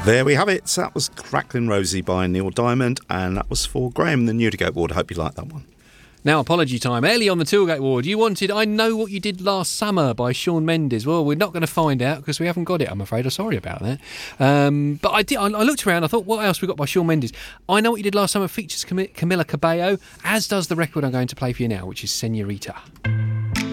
There we have it. That was Crackling Rosie by Neil Diamond, and that was for Graham, the Newdigate Ward. I hope you liked that one. Now, apology time. Ellie on the Tilgate Ward, you wanted I Know What You Did Last Summer by Shawn Mendes. Well, we're not going to find out because we haven't got it, I'm afraid. I'm sorry about that. But I looked around, I thought, what else we got by Shawn Mendes? I Know What You Did Last Summer features Camila Cabello, as does the record I'm going to play for you now, which is Senorita.